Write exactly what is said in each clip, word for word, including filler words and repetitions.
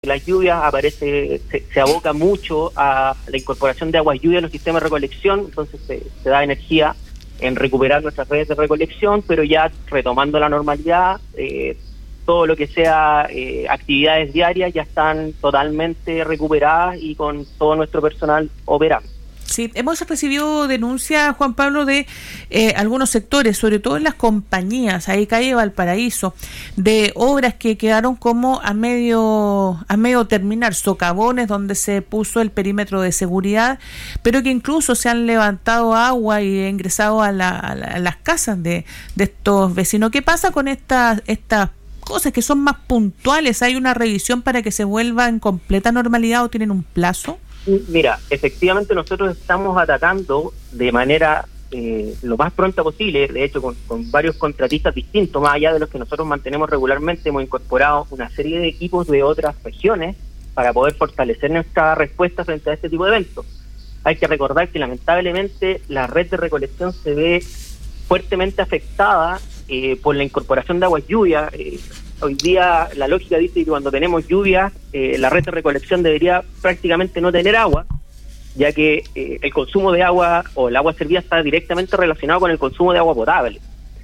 las lluvias aparece, se, se aboca mucho a la incorporación de aguas lluvias en los sistemas de recolección, entonces se, se da energía en recuperar nuestras redes de recolección, pero ya retomando la normalidad, eh, todo lo que sea eh, actividades diarias ya están totalmente recuperadas y con todo nuestro personal operando. Sí, hemos recibido denuncias, Juan Pablo, de eh, algunos sectores, sobre todo en las compañías, ahí calle Valparaíso, de obras que quedaron como a medio a medio terminar, socavones donde se puso el perímetro de seguridad, pero que incluso se han levantado agua y ingresado a, la, a, la, a las casas de, de estos vecinos. ¿Qué pasa con estas estas cosas que son más puntuales? ¿Hay una revisión para que se vuelva en completa normalidad o tienen un plazo? Mira, efectivamente nosotros estamos atacando de manera eh, lo más pronta posible, de hecho con, con varios contratistas distintos, más allá de los que nosotros mantenemos regularmente, hemos incorporado una serie de equipos de otras regiones para poder fortalecer nuestra respuesta frente a este tipo de eventos. Hay que recordar que lamentablemente la red de recolección se ve fuertemente afectada eh, por la incorporación de aguas lluvias. Eh, Hoy día la lógica dice que cuando tenemos lluvias, eh, la red de recolección debería prácticamente no tener agua, ya que eh, el consumo de agua o el agua servida está directamente relacionado con el consumo de agua potable.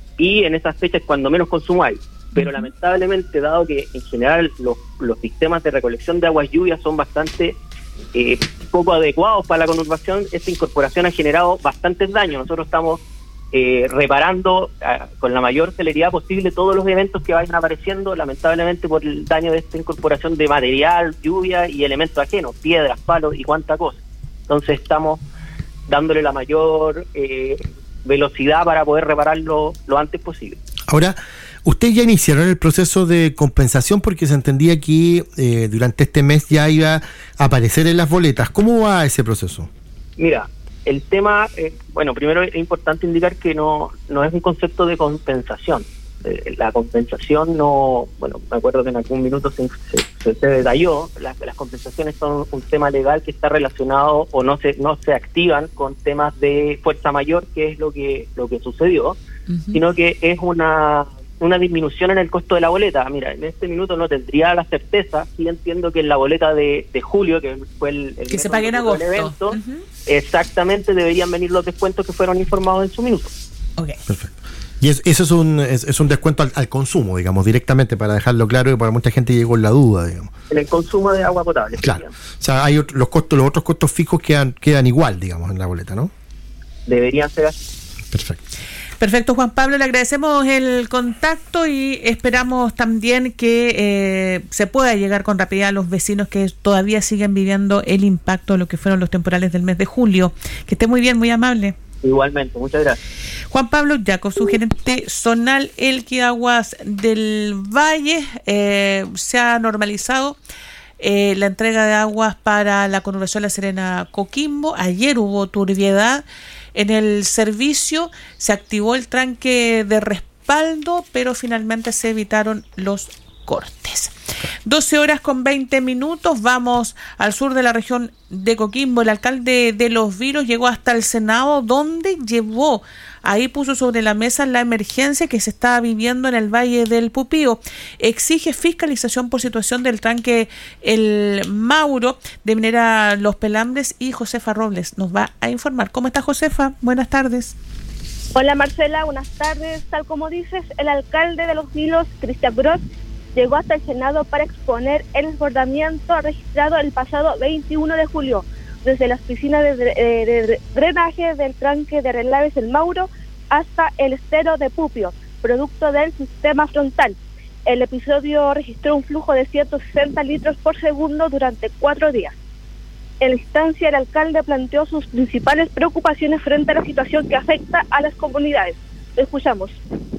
Y en esas fechas es cuando menos consumo hay. Pero lamentablemente, dado que en general los, los sistemas de recolección de aguas lluvias son bastante eh, poco adecuados para la conurbación, esta incorporación ha generado bastantes daños. Nosotros estamos Eh, reparando eh, con la mayor celeridad posible todos los eventos que vayan apareciendo, lamentablemente por el daño de esta incorporación de material, lluvia y elementos ajenos, piedras, palos y cuánta cosa. Entonces estamos dándole la mayor eh, velocidad para poder repararlo lo antes posible. Ahora, ustedes ya iniciaron el proceso de compensación porque se entendía que eh, durante este mes ya iba a aparecer en las boletas. ¿Cómo va ese proceso? Mira, el tema, eh, bueno, primero es importante indicar que no no es un concepto de compensación. Eh, la compensación no, bueno, me acuerdo que en algún minuto se, se, se detalló, las, las compensaciones son un tema legal que está relacionado o no se no se activan con temas de fuerza mayor, que es lo que lo que sucedió, uh-huh. sino que es una una disminución en el costo de la boleta. Mira, en este minuto no tendría la certeza, sí entiendo que en la boleta de, de julio, que fue el, el que se pague en agosto, evento, uh-huh. exactamente deberían venir los descuentos que fueron informados en su minuto. Okay. Perfecto. Y es, eso es un es, es un descuento al, al consumo, digamos, directamente, para dejarlo claro, y para mucha gente llegó en la duda, digamos. En el consumo de agua potable. Claro. O sea, hay otro, los costos, los otros costos fijos quedan quedan igual, digamos, en la boleta, ¿no? Deberían ser así. Perfecto. Perfecto, Juan Pablo, le agradecemos el contacto y esperamos también que eh, se pueda llegar con rapidez a los vecinos que todavía siguen viviendo el impacto de lo que fueron los temporales del mes de julio. Que esté muy bien, muy amable. Igualmente, muchas gracias. Juan Pablo Jacob, su gerente zonal Elqui-Aguas del Valle, eh, se ha normalizado eh, la entrega de aguas para la conurbación La Serena-Coquimbo. Ayer hubo turbiedad en el servicio, se activó el tranque de respaldo, pero finalmente se evitaron los cortes. doce horas con veinte minutos, vamos al sur de la región de Coquimbo. El alcalde de Los Vilos llegó hasta el Senado, donde llevó, ahí puso sobre la mesa la emergencia que se está viviendo en el Valle del Pupío. Exige fiscalización por situación del tranque El Mauro de Minera Los Pelambres, y Josefa Robles nos va a informar. ¿Cómo está, Josefa? Buenas tardes. Hola, Marcela, buenas tardes. Tal como dices, el alcalde de Los Vilos, Cristian Brot, llegó hasta el Senado para exponer el desbordamiento registrado el pasado veintiuno de julio desde las piscinas de, de, de drenaje del tranque de Relaves El Mauro hasta el estero de Pupio, producto del sistema frontal. El episodio registró un flujo de ciento sesenta litros por segundo durante cuatro días. En la instancia, el alcalde planteó sus principales preocupaciones frente a la situación que afecta a las comunidades. Lo escuchamos.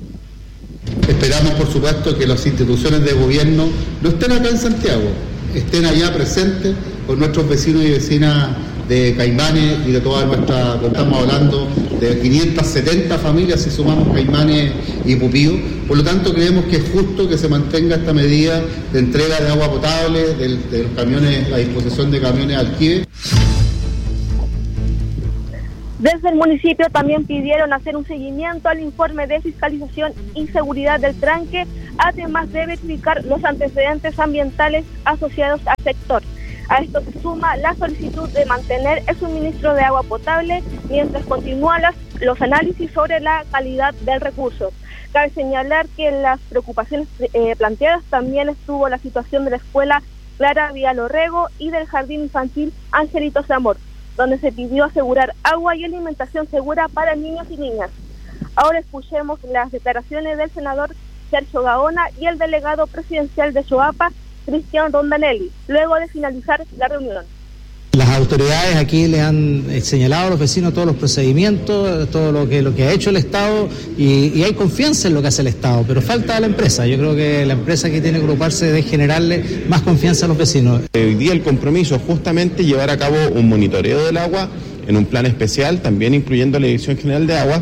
Esperamos, por supuesto, que las instituciones de gobierno no estén acá en Santiago, estén allá presentes con nuestros vecinos y vecinas de Caimanes y de toda nuestra, estamos hablando de quinientas setenta familias si sumamos Caimanes y Pupío. Por lo tanto, creemos que es justo que se mantenga esta medida de entrega de agua potable, de, de los camiones, la disposición de camiones alquive. Desde el municipio también pidieron hacer un seguimiento al informe de fiscalización y seguridad del tranque, además de verificar los antecedentes ambientales asociados al sector. A esto se suma la solicitud de mantener el suministro de agua potable mientras continúan las, los análisis sobre la calidad del recurso. Cabe señalar que en las preocupaciones eh, planteadas también estuvo la situación de la escuela Clara Villalorrego y del jardín infantil Angelitos de Amor, donde se pidió asegurar agua y alimentación segura para niños y niñas. Ahora escuchemos las declaraciones del senador Sergio Gaona y el delegado presidencial de Choapa, Cristian Rondanelli, luego de finalizar la reunión. Las autoridades aquí le han señalado a los vecinos todos los procedimientos, todo lo que lo que ha hecho el Estado y, y hay confianza en lo que hace el Estado, pero falta la empresa. Yo creo que la empresa que tiene que ocuparse de generarle más confianza a los vecinos. Hoy día el compromiso es justamente llevar a cabo un monitoreo del agua en un plan especial, también incluyendo la Dirección General de Agua.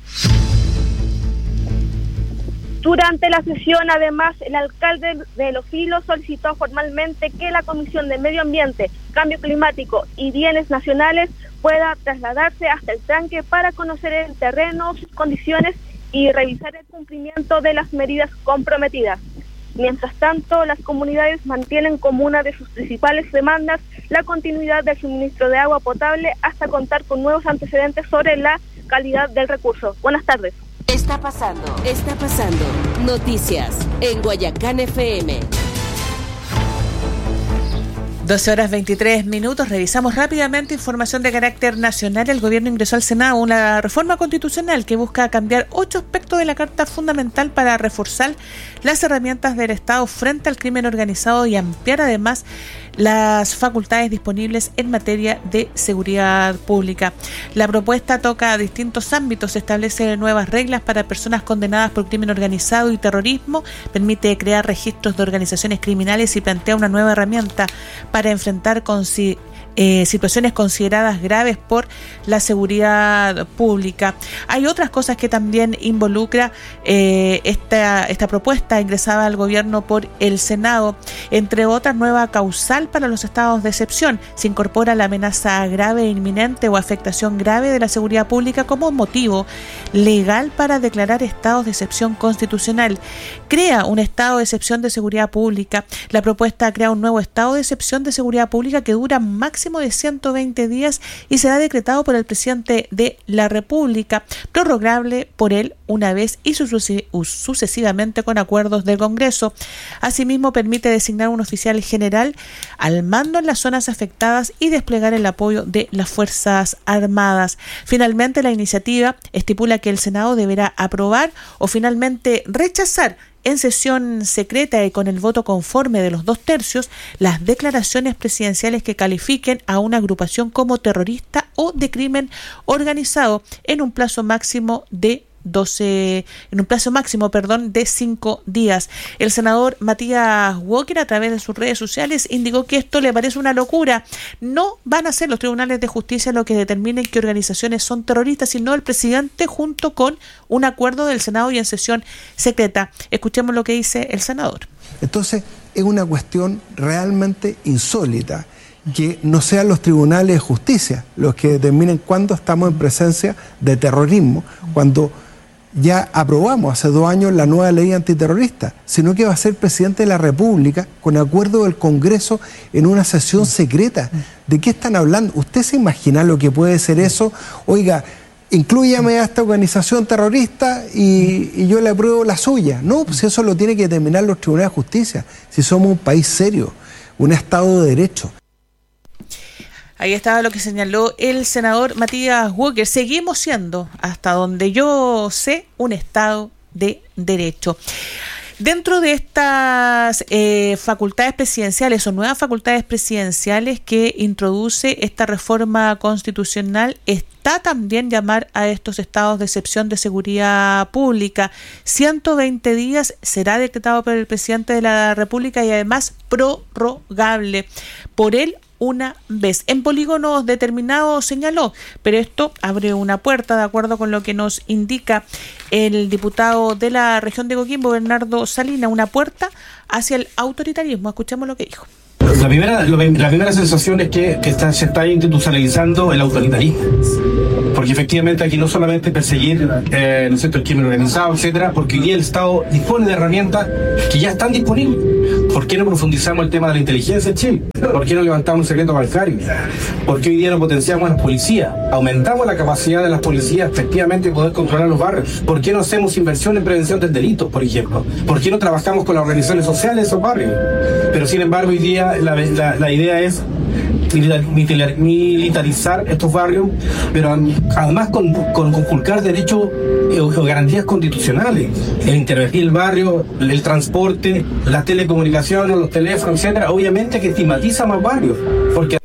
Durante la sesión, además, el alcalde de Los Vilos solicitó formalmente que la Comisión de Medio Ambiente, Cambio Climático y Bienes Nacionales pueda trasladarse hasta el tranque para conocer el terreno, sus condiciones y revisar el cumplimiento de las medidas comprometidas. Mientras tanto, las comunidades mantienen como una de sus principales demandas la continuidad del suministro de agua potable hasta contar con nuevos antecedentes sobre la calidad del recurso. Buenas tardes. Está pasando, está pasando. Noticias en Guayacán F M. doce horas veintitrés minutos. Revisamos rápidamente información de carácter nacional. El gobierno ingresó al Senado una reforma constitucional que busca cambiar ocho aspectos de la Carta Fundamental para reforzar las herramientas del Estado frente al crimen organizado y ampliar además las facultades disponibles en materia de seguridad pública. La propuesta toca distintos ámbitos, establece nuevas reglas para personas condenadas por crimen organizado y terrorismo, permite crear registros de organizaciones criminales y plantea una nueva herramienta para enfrentar con si Eh, situaciones consideradas graves por la seguridad pública. Hay otras cosas que también involucra eh, esta, esta propuesta ingresada al gobierno por el Senado, entre otras nueva causal para los estados de excepción. Se incorpora la amenaza grave, inminente o afectación grave de la seguridad pública como motivo legal para declarar estados de excepción constitucional. Crea un estado de excepción de seguridad pública. La propuesta crea un nuevo estado de excepción de seguridad pública que dura máximo de ciento veinte días y será decretado por el presidente de la República, prorrogable por él una vez y sucesivamente con acuerdos del Congreso. Asimismo, permite designar un oficial general al mando en las zonas afectadas y desplegar el apoyo de las Fuerzas Armadas. Finalmente, la iniciativa estipula que el Senado deberá aprobar o finalmente rechazar en sesión secreta y con el voto conforme de los dos tercios las declaraciones presidenciales que califiquen a una agrupación como terrorista o de crimen organizado en un plazo máximo de doce, en un plazo máximo, perdón, de cinco días. El senador Matías Walker, a través de sus redes sociales, indicó que esto le parece una locura. No van a ser los tribunales de justicia los que determinen qué organizaciones son terroristas, sino el presidente junto con un acuerdo del Senado y en sesión secreta. Escuchemos lo que dice el senador. Entonces, es una cuestión realmente insólita que no sean los tribunales de justicia los que determinen cuándo estamos en presencia de terrorismo, cuando ya aprobamos hace dos años la nueva ley antiterrorista, sino que va a ser el presidente de la República con acuerdo del Congreso en una sesión secreta. ¿De qué están hablando? ¿Usted se imagina lo que puede ser eso? Oiga, inclúyame a esta organización terrorista y, y yo le apruebo la suya. No, pues eso lo tiene que determinar los tribunales de justicia, si somos un país serio, un Estado de Derecho. Ahí estaba lo que señaló el senador Matías Walker. Seguimos siendo, hasta donde yo sé, un Estado de Derecho. Dentro de estas eh, facultades presidenciales o nuevas facultades presidenciales que introduce esta reforma constitucional está también llamar a estos estados de excepción de seguridad pública. ciento veinte días será decretado por el presidente de la República y además prorrogable por él una vez. En polígonos determinados señaló, pero esto abre una puerta, de acuerdo con lo que nos indica el diputado de la región de Coquimbo, Bernardo Salinas, una puerta hacia el autoritarismo. Escuchemos lo que dijo. La primera, la primera sensación es que, que está, se está institucionalizando el autoritarismo, porque efectivamente aquí no solamente perseguir eh, ¿no es cierto?, el crimen organizado, etcétera, porque hoy día el Estado dispone de herramientas que ya están disponibles. ¿Por qué no profundizamos el tema de la inteligencia en Chile? ¿Por qué no levantamos un secreto bancario? ¿Por qué hoy día no potenciamos a las policías? Aumentamos la capacidad de las policías efectivamente de poder controlar los barrios. ¿Por qué no hacemos inversión en prevención del delito, por ejemplo? ¿Por qué no trabajamos con las organizaciones sociales de esos barrios? Pero sin embargo hoy día la, la, la idea es militarizar estos barrios, pero además con, con conculcar derechos o garantías constitucionales, el intervenir el barrio, el transporte, las telecomunicaciones, los teléfonos, etcétera, obviamente que estigmatiza más barrios, porque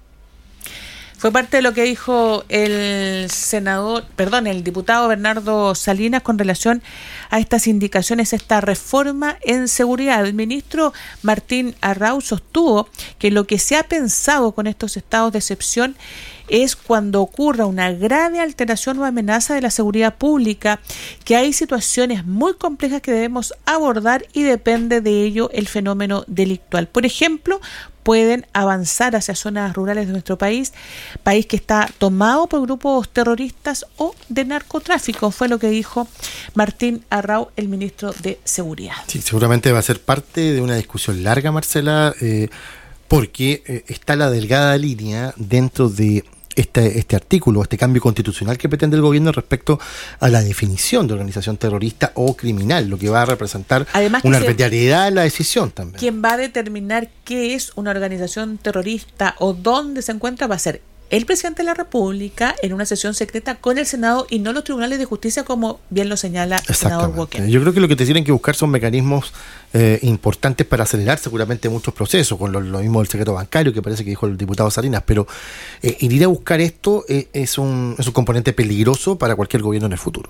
fue parte de lo que dijo el senador, perdón, el diputado Bernardo Salinas con relación a estas indicaciones, esta reforma en seguridad. El ministro Martín Arrau sostuvo que lo que se ha pensado con estos estados de excepción es cuando ocurra una grave alteración o amenaza de la seguridad pública, que hay situaciones muy complejas que debemos abordar y depende de ello el fenómeno delictual. Por ejemplo, pueden avanzar hacia zonas rurales de nuestro país, país que está tomado por grupos terroristas o de narcotráfico, fue lo que dijo Martín Arrau, el ministro de Seguridad. Sí, seguramente va a ser parte de una discusión larga, Marcela, eh, porque eh, está la delgada línea dentro de Este, este artículo, este cambio constitucional que pretende el gobierno respecto a la definición de organización terrorista o criminal, lo que va a representar Además una arbitrariedad en la decisión también. Quien va a determinar qué es una organización terrorista o dónde se encuentra va a ser el presidente de la República en una sesión secreta con el Senado y no los tribunales de justicia, como bien lo señala el senador Walker. Yo creo que lo que te tienen que buscar son mecanismos eh, importantes para acelerar seguramente muchos procesos, con lo, lo mismo del secreto bancario que parece que dijo el diputado Salinas, pero eh, ir a buscar esto eh, es, un, es un componente peligroso para cualquier gobierno en el futuro.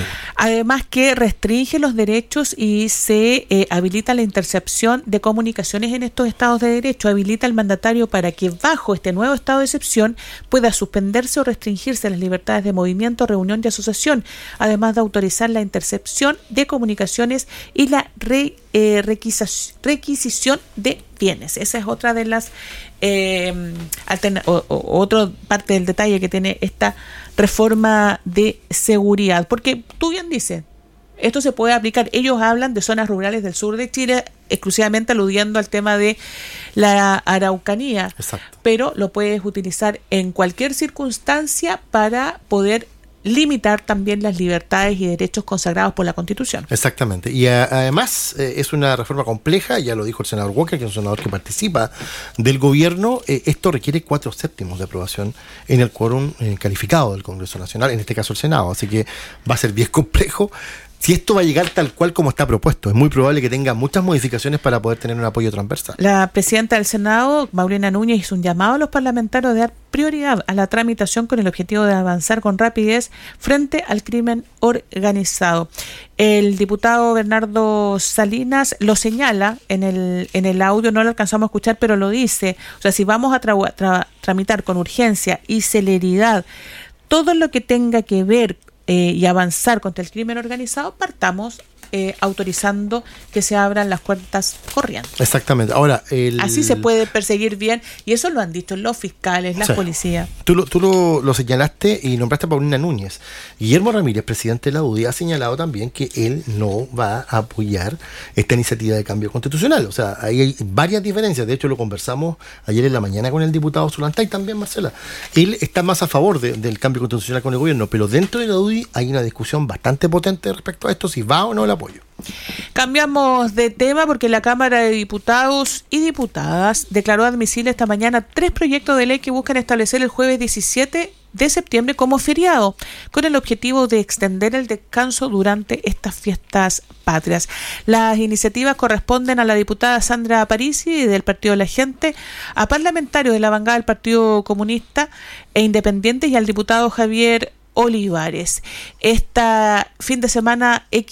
Además que restringe los derechos y se eh, habilita la intercepción de comunicaciones en estos estados de derecho, habilita al mandatario para que bajo este nuevo estado de excepción pueda suspenderse o restringirse las libertades de movimiento, reunión y asociación, además de autorizar la intercepción de comunicaciones y la re, eh, requisa- requisición de bienes. Esa es otra de las eh, alterna- o, o, otra parte del detalle que tiene esta reforma de seguridad, porque tú bien dices, esto se puede aplicar. Ellos hablan de zonas rurales del sur de Chile, exclusivamente aludiendo al tema de la Araucanía. Exacto. Pero lo puedes utilizar en cualquier circunstancia para poder limitar también las libertades y derechos consagrados por la Constitución. Exactamente. Y a, además eh, es una reforma compleja, ya lo dijo el senador Walker, que es un senador que participa del gobierno. Eh, esto requiere cuatro séptimos de aprobación en el quórum eh, calificado del Congreso Nacional, en este caso el Senado. Así que va a ser bien complejo. Si esto va a llegar tal cual como está propuesto, es muy probable que tenga muchas modificaciones para poder tener un apoyo transversal. La presidenta del Senado, Maurina Núñez, hizo un llamado a los parlamentarios de dar prioridad a la tramitación con el objetivo de avanzar con rapidez frente al crimen organizado. El diputado Bernardo Salinas lo señala en el en el audio, no lo alcanzamos a escuchar, pero lo dice. O sea, si vamos a tra- tra- tramitar con urgencia y celeridad todo lo que tenga que ver Eh, y avanzar contra el crimen organizado, partamos eh, autorizando que se abran las puertas corrientes. Exactamente. Ahora, el... así se puede perseguir bien, y eso lo han dicho los fiscales, las sí. policías. Tú, lo, tú lo, lo señalaste y nombraste a Paulina Núñez. Guillermo Ramírez, presidente de la U D I, ha señalado también que él no va a apoyar esta iniciativa de cambio constitucional. O sea, ahí hay varias diferencias. De hecho, lo conversamos ayer en la mañana con el diputado Zulantay también, Marcela. Él está más a favor de, del cambio constitucional con el gobierno, pero dentro de la U D I hay una discusión bastante potente respecto a esto, si va o no el apoyo. Cambiamos de tema porque la Cámara de Diputados y Diputadas declaró admisible esta mañana tres proyectos de ley que buscan establecer el jueves diecisiete de septiembre como feriado, con el objetivo de extender el descanso durante estas fiestas patrias. Las iniciativas corresponden a la diputada Sandra Parisi del Partido de la Gente, a parlamentarios de la bancada del Partido Comunista e Independientes y al diputado Javier Olivares. Esta fin de semana X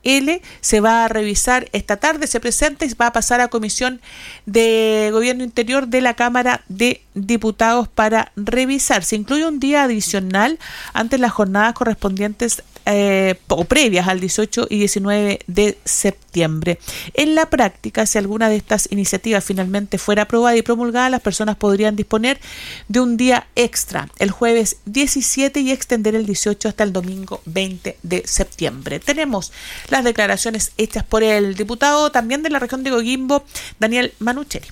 L se va a revisar esta tarde, se presenta y va a pasar a Comisión de Gobierno Interior de la Cámara de Diputados para revisar. Se incluye un día adicional ante las jornadas correspondientes Eh, o previas al dieciocho y diecinueve de septiembre. En la práctica, si alguna de estas iniciativas finalmente fuera aprobada y promulgada, las personas podrían disponer de un día extra el jueves diecisiete y extender el dieciocho hasta el domingo veinte de septiembre. Tenemos las declaraciones hechas por el diputado también de la región de Coquimbo, Daniel Manucheri.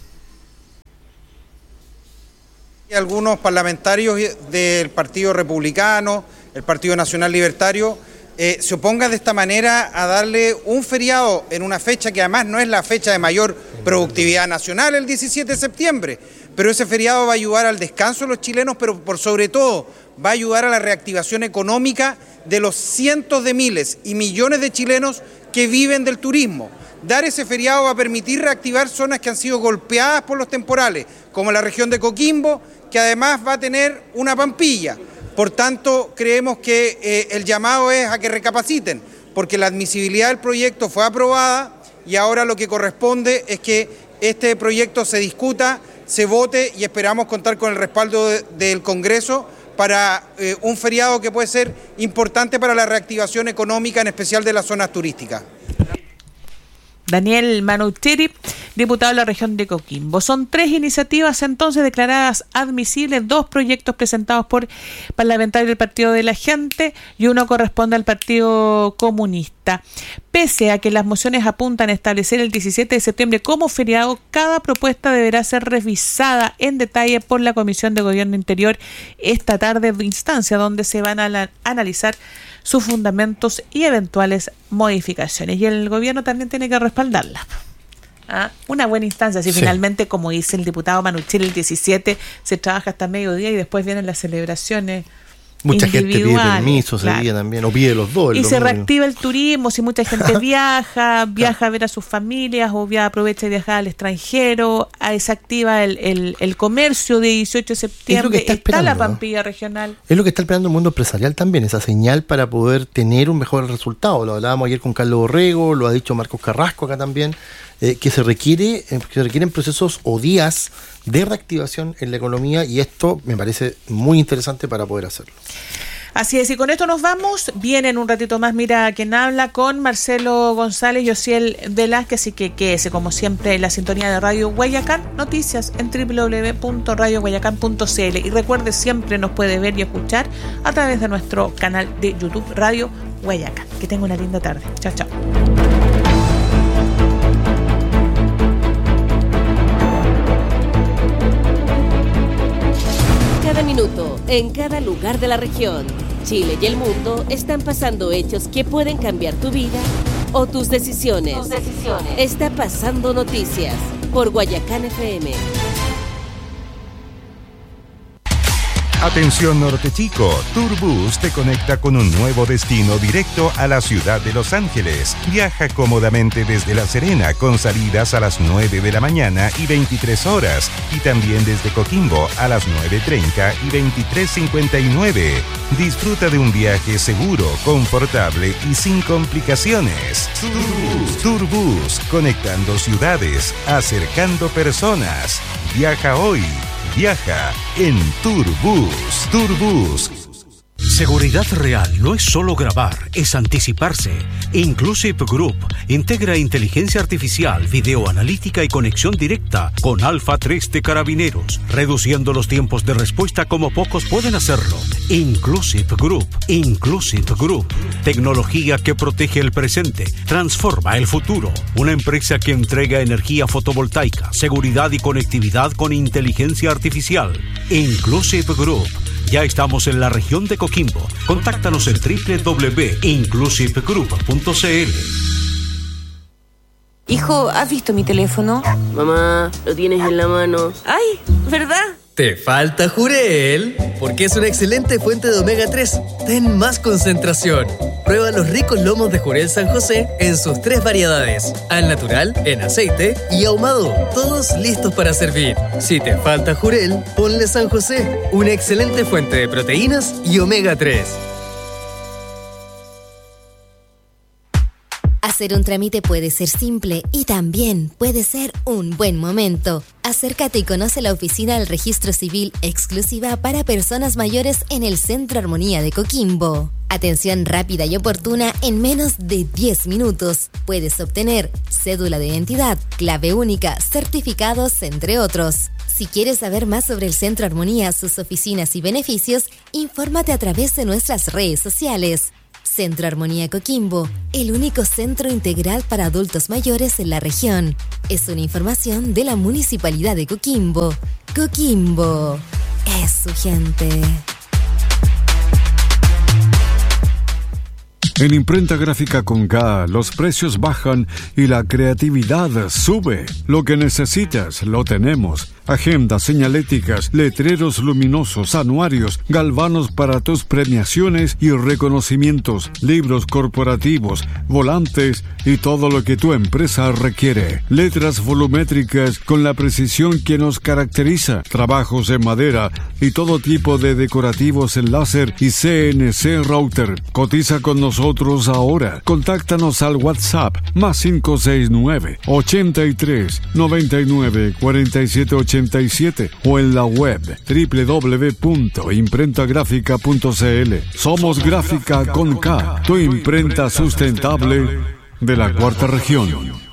Algunos parlamentarios del Partido Republicano, el Partido Nacional Libertario, eh, se oponga de esta manera a darle un feriado en una fecha que además no es la fecha de mayor productividad nacional, el diecisiete de septiembre, pero ese feriado va a ayudar al descanso de los chilenos, pero por sobre todo va a ayudar a la reactivación económica de los cientos de miles y millones de chilenos que viven del turismo. Dar ese feriado va a permitir reactivar zonas que han sido golpeadas por los temporales, como la región de Coquimbo, que además va a tener una Pampilla. Por tanto, creemos que eh, el llamado es a que recapaciten, porque la admisibilidad del proyecto fue aprobada y ahora lo que corresponde es que este proyecto se discuta, se vote y esperamos contar con el respaldo de, del Congreso para eh, un feriado que puede ser importante para la reactivación económica, en especial de las zonas turísticas. Daniel Manucheri, diputado de la región de Coquimbo. Son tres iniciativas entonces declaradas admisibles, dos proyectos presentados por parlamentarios del Partido de la Gente y uno corresponde al Partido Comunista. Pese a que las mociones apuntan a establecer el diecisiete de septiembre como feriado, cada propuesta deberá ser revisada en detalle por la Comisión de Gobierno Interior esta tarde, de instancia donde se van a la, analizar sus fundamentos y eventuales modificaciones. Y el gobierno también tiene que respaldarla. ¿Ah? Una buena instancia, si sí. Finalmente, como dice el diputado Manucheri, el diecisiete se trabaja hasta mediodía y después vienen las celebraciones. Mucha gente pide permiso ese claro. día también, o pide los dos. Y los se dos. reactiva el turismo, si mucha gente viaja, viaja a ver a sus familias o via, aprovecha de viajar al extranjero, ahí se activa el, el, el comercio de dieciocho de septiembre, está, está la Pampilla regional. Es lo que está esperando el mundo empresarial también, esa señal para poder tener un mejor resultado. Lo hablábamos ayer con Carlos Borrego, lo ha dicho Marcos Carrasco acá también, eh, que se requiere eh, que se requieren procesos o días de reactivación en la economía y esto me parece muy interesante para poder hacerlo. Así es, y con esto nos vamos. Viene en un ratito más, mira quién habla, con Marcelo González y Osiel Velázquez, así que quédese como siempre en la sintonía de Radio Guayacán, noticias en doble u doble u doble u punto radio guayacán punto c l y recuerde, siempre nos puede ver y escuchar a través de nuestro canal de YouTube Radio Guayacán. Que tenga una linda tarde. Chao, chao. Cada minuto, en cada lugar de la región, Chile y el mundo están pasando hechos que pueden cambiar tu vida o tus decisiones. Tus decisiones. Está pasando noticias por Guayacán F M. Atención Norte Chico, Turbus te conecta con un nuevo destino directo a la ciudad de Los Ángeles. Viaja cómodamente desde La Serena con salidas a las nueve de la mañana y veintitrés horas y también desde Coquimbo a las nueve treinta y veintitrés cincuenta y nueve. Disfruta de un viaje seguro, confortable y sin complicaciones. Turbus, Turbus, conectando ciudades, acercando personas. Viaja hoy. Viaja en Turbus. Turbus. Seguridad real no es solo grabar, es anticiparse. Inclusive Group integra inteligencia artificial, videoanalítica y conexión directa con Alfa tres de Carabineros, reduciendo los tiempos de respuesta como pocos pueden hacerlo. Inclusive Group. Inclusive Group. Tecnología que protege el presente, transforma el futuro. Una empresa que entrega energía fotovoltaica, seguridad y conectividad con inteligencia artificial. Inclusive Group. Ya estamos en la región de Coquimbo. Contáctanos en doble u doble u doble u punto inclusive group punto c l. Hijo, ¿has visto mi teléfono? Mamá, lo tienes en la mano. ¡Ay! ¿Verdad? Te falta Jurel, porque es una excelente fuente de omega tres. Ten más concentración. Prueba los ricos lomos de Jurel San José en sus tres variedades: al natural, en aceite y ahumado. Todos listos para servir. Si te falta Jurel, ponle San José, una excelente fuente de proteínas y omega tres. Hacer un trámite puede ser simple y también puede ser un buen momento. Acércate y conoce la oficina del Registro Civil exclusiva para personas mayores en el Centro Armonía de Coquimbo. Atención rápida y oportuna en menos de diez minutos. Puedes obtener cédula de identidad, clave única, certificados, entre otros. Si quieres saber más sobre el Centro Armonía, sus oficinas y beneficios, infórmate a través de nuestras redes sociales. Centro Armonía Coquimbo, el único centro integral para adultos mayores en la región. Es una información de la Municipalidad de Coquimbo. Coquimbo es su gente. En Imprenta Gráfica con K, los precios bajan y la creatividad sube. Lo que necesitas, lo tenemos. Agendas, señaléticas, letreros luminosos, anuarios, galvanos para tus premiaciones y reconocimientos, libros corporativos, volantes y todo lo que tu empresa requiere. Letras volumétricas con la precisión que nos caracteriza. Trabajos en madera y todo tipo de decorativos en láser y C N C router. Cotiza con nosotros ahora. Contáctanos al WhatsApp más cinco seis nueve, ochenta y tres, noventa y nueve, cuarenta y siete ochenta y siete o en la web doble u doble u doble u punto imprenta gráfica punto c l. Somos Gráfica con K, tu imprenta sustentable de la Cuarta Región.